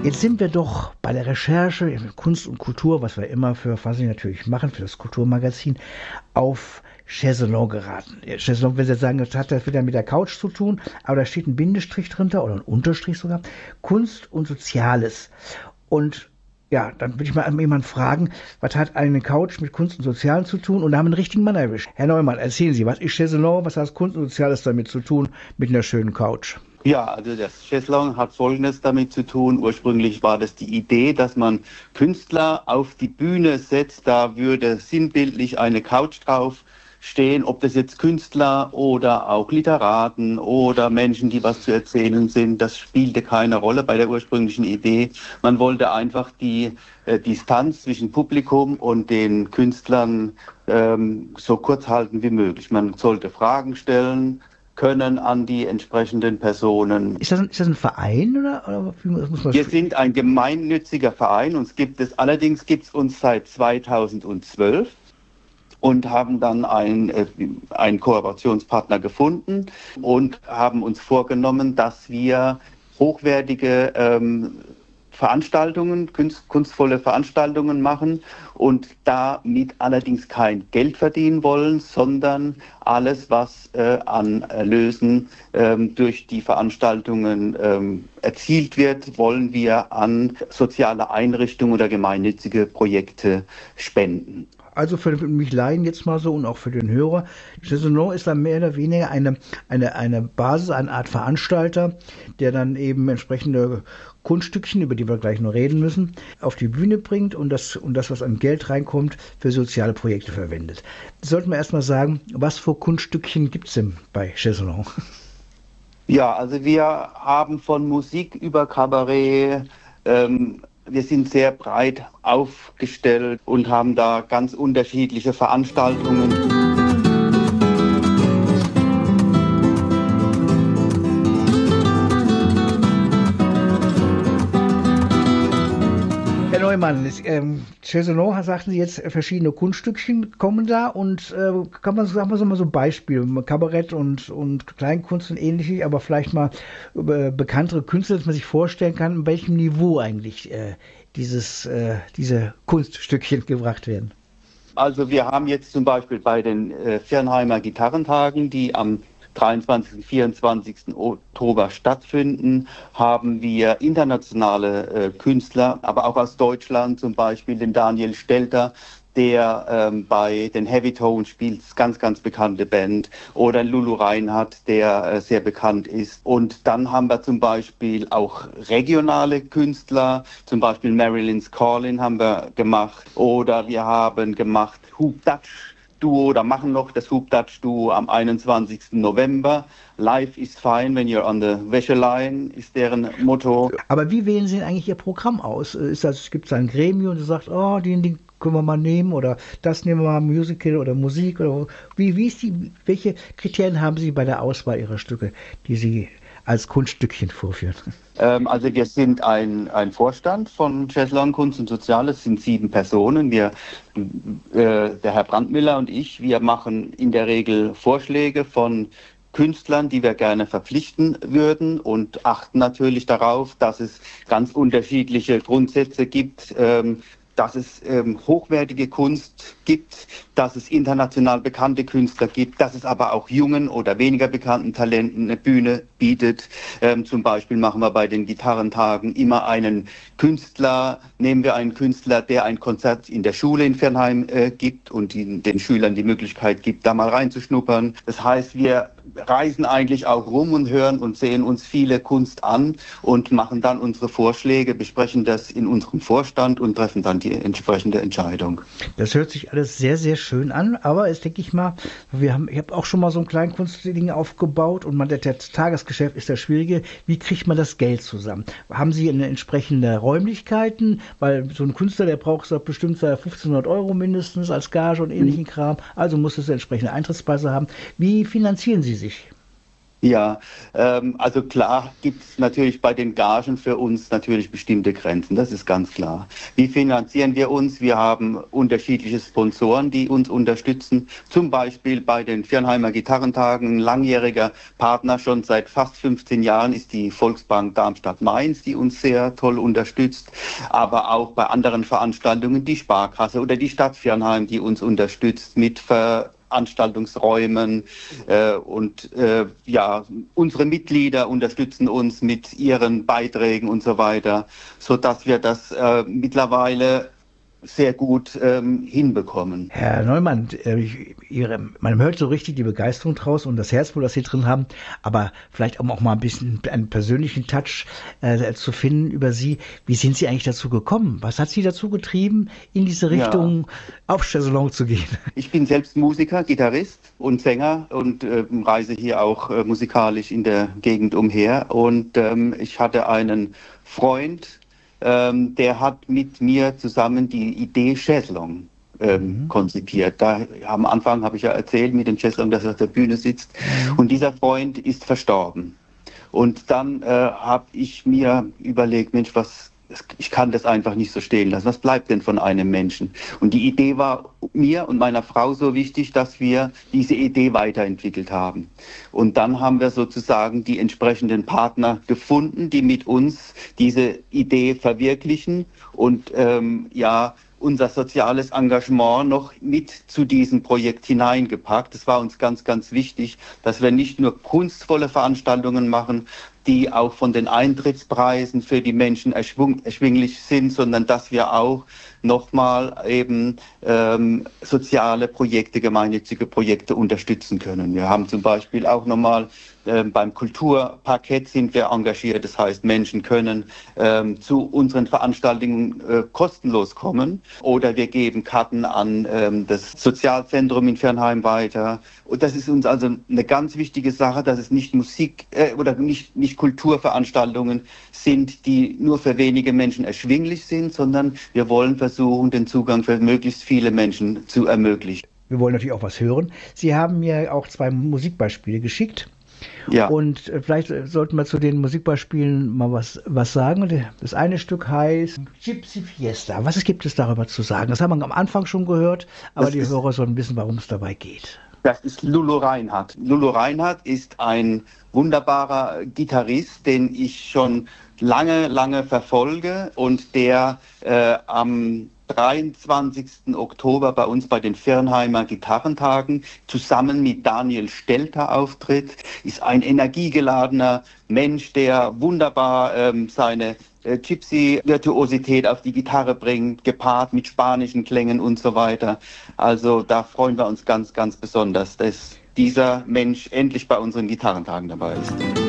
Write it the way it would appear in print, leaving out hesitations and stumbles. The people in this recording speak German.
Jetzt sind wir doch bei der Recherche in Kunst und Kultur, was wir immer für Fassing natürlich machen, für das Kulturmagazin, auf Chaiselong geraten. Chaiselong, wenn Sie jetzt sagen, das hat das wieder mit der Couch zu tun, aber da steht ein Bindestrich drunter oder ein Unterstrich sogar. Kunst und Soziales. Und ja, dann würde ich mal jemanden fragen, was hat eine Couch mit Kunst und Sozialen zu tun? Und da haben wir einen richtigen Mann erwischt. Herr Neumann, erzählen Sie, was ist Chaiselong, was hat Kunst und Soziales damit zu tun, mit einer schönen Couch? Ja, also das Chaiselong hat Folgendes damit zu tun. Ursprünglich war das die Idee, dass man Künstler auf die Bühne setzt. Da würde sinnbildlich eine Couch drauf stehen, ob das jetzt Künstler oder auch Literaten oder Menschen, die was zu erzählen sind. Das spielte keine Rolle bei der ursprünglichen Idee. Man wollte einfach die Distanz zwischen Publikum und den Künstlern so kurz halten wie möglich. Man sollte Fragen stellen können an die entsprechenden Personen. Ist das ein Verein oder wie muss man Wir sind ein gemeinnütziger Verein und allerdings gibt es uns seit 2012 und haben dann einen Kooperationspartner gefunden und haben uns vorgenommen, dass wir hochwertige Veranstaltungen, kunstvolle Veranstaltungen machen und damit allerdings kein Geld verdienen wollen, sondern alles, was an Erlösen durch die Veranstaltungen erzielt wird, wollen wir an soziale Einrichtungen oder gemeinnützige Projekte spenden. Also für mich Laien jetzt mal so und auch für den Hörer, Chaiselong ist dann mehr oder weniger eine Basis, eine Art Veranstalter, der dann eben entsprechende Kunststückchen, über die wir gleich noch reden müssen, auf die Bühne bringt und das, was an Geld reinkommt, für soziale Projekte verwendet. Sollten wir erstmal sagen, was für Kunststückchen gibt es denn bei Chaiselong? Ja, also wir haben von Musik über Kabarett, wir sind sehr breit aufgestellt und haben da ganz unterschiedliche Veranstaltungen. Herr Neumann, Chaiselong, sagten Sie jetzt, verschiedene Kunststückchen kommen da und kann man sagen wir so mal so Beispiele, Kabarett und Kleinkunst und ähnliches, aber vielleicht mal bekanntere Künstler, dass man sich vorstellen kann, in welchem Niveau eigentlich diese Kunststückchen gebracht werden. Also wir haben jetzt zum Beispiel bei den Viernheimer Gitarrentagen, die am 23. und 24. Oktober stattfinden, haben wir internationale Künstler, aber auch aus Deutschland, zum Beispiel den Daniel Stelter, der bei den Heavytones spielt, ganz, ganz bekannte Band, oder Lulu Reinhardt, der sehr bekannt ist. Und dann haben wir zum Beispiel auch regionale Künstler, zum Beispiel Marilyn's Callin haben wir gemacht, oder wir haben gemacht Hoop Dutch Duo, oder machen noch das Hoop Dutch Duo am 21. November. Life is fine when you're on the Wäschelein ist deren Motto. Aber wie wählen Sie denn eigentlich Ihr Programm aus? Gibt es ein Gremium, das sagt, oh, den können wir mal nehmen oder das nehmen wir mal, Musical oder Musik oder welche Kriterien haben Sie bei der Auswahl Ihrer Stücke, die Sie als Kunststückchen vorführen? Also wir sind ein Vorstand von Chaiselong Kunst und Soziales, sind 7 Personen. Der Herr Brandmüller und ich, wir machen in der Regel Vorschläge von Künstlern, die wir gerne verpflichten würden und achten natürlich darauf, dass es ganz unterschiedliche Grundsätze gibt, dass es hochwertige Kunst gibt, dass es international bekannte Künstler gibt, dass es aber auch jungen oder weniger bekannten Talenten eine Bühne bietet. Zum Beispiel machen wir bei den Gitarrentagen immer nehmen wir einen Künstler, der ein Konzert in der Schule in Viernheim gibt und den Schülern die Möglichkeit gibt, da mal reinzuschnuppern. Das heißt, wir reisen eigentlich auch rum und hören und sehen uns viele Kunst an und machen dann unsere Vorschläge, besprechen das in unserem Vorstand und treffen dann die entsprechende Entscheidung. Das hört sich alles sehr, sehr schön an, aber jetzt denke ich mal, ich habe auch schon mal so ein Kleinkunstding aufgebaut und das Tagesgeschäft ist das Schwierige. Wie kriegt man das Geld zusammen? Haben Sie eine entsprechende Räumlichkeiten? Weil so ein Künstler, der braucht bestimmt 1.500 € mindestens als Gage und ähnlichen Kram, also muss es entsprechende Eintrittspreise haben. Wie finanzieren Sie sich? Ja, also klar gibt es natürlich bei den Gagen für uns natürlich bestimmte Grenzen, das ist ganz klar. Wie finanzieren wir uns? Wir haben unterschiedliche Sponsoren, die uns unterstützen. Zum Beispiel bei den Viernheimer Gitarrentagen, ein langjähriger Partner schon seit fast 15 Jahren ist die Volksbank Darmstadt-Mainz, die uns sehr toll unterstützt. Aber auch bei anderen Veranstaltungen die Sparkasse oder die Stadt Viernheim, die uns unterstützt mit Veranstaltungsräumen ja, unsere Mitglieder unterstützen uns mit ihren Beiträgen und so weiter, sodass wir das mittlerweile sehr gut hinbekommen. Herr Neumann, man hört so richtig die Begeisterung draus und das Herzblut, das Sie drin haben, aber vielleicht auch mal ein bisschen einen persönlichen Touch zu finden über Sie. Wie sind Sie eigentlich dazu gekommen? Was hat Sie dazu getrieben, in diese Richtung auf Chaiselong zu gehen? Ich bin selbst Musiker, Gitarrist und Sänger und reise hier auch musikalisch in der Gegend umher. Und ich hatte einen Freund, der hat mit mir zusammen die Idee Chaiselong konzipiert. Am Anfang habe ich ja erzählt mit dem Chaiselong, dass er auf der Bühne sitzt. Und dieser Freund ist verstorben. Und dann habe ich mir überlegt, Mensch, ich kann das einfach nicht so stehen lassen. Was bleibt denn von einem Menschen? Und die Idee war mir und meiner Frau so wichtig, dass wir diese Idee weiterentwickelt haben. Und dann haben wir sozusagen die entsprechenden Partner gefunden, die mit uns diese Idee verwirklichen und unser soziales Engagement noch mit zu diesem Projekt hineingepackt. Es war uns ganz, ganz wichtig, dass wir nicht nur kunstvolle Veranstaltungen machen, die auch von den Eintrittspreisen für die Menschen erschwinglich sind, sondern dass wir auch nochmal eben soziale Projekte, gemeinnützige Projekte unterstützen können. Wir haben zum Beispiel auch nochmal beim Kulturparkett sind wir engagiert. Das heißt, Menschen können zu unseren Veranstaltungen kostenlos kommen oder wir geben Karten an das Sozialzentrum in Viernheim weiter. Und das ist uns also eine ganz wichtige Sache, dass es nicht nicht Kulturveranstaltungen sind, die nur für wenige Menschen erschwinglich sind, sondern wir wollen versuchen, den Zugang für möglichst viele Menschen zu ermöglichen. Wir wollen natürlich auch was hören. Sie haben mir auch 2 Musikbeispiele geschickt. Ja. Und vielleicht sollten wir zu den Musikbeispielen mal was sagen. Das eine Stück heißt Gypsy Fiesta. Was gibt es darüber zu sagen? Das haben wir am Anfang schon gehört, aber die Hörer sollen wissen, warum es dabei geht. Das ist Lulu Reinhardt. Lulu Reinhardt ist ein wunderbarer Gitarrist, den ich schon lange, lange verfolge und der am 23. Oktober bei uns bei den Viernheimer Gitarrentagen zusammen mit Daniel Stelter auftritt, ist ein energiegeladener Mensch, der wunderbar seine Gypsy-Virtuosität auf die Gitarre bringt, gepaart mit spanischen Klängen und so weiter. Also da freuen wir uns ganz, ganz besonders, dass dieser Mensch endlich bei unseren Gitarrentagen dabei ist.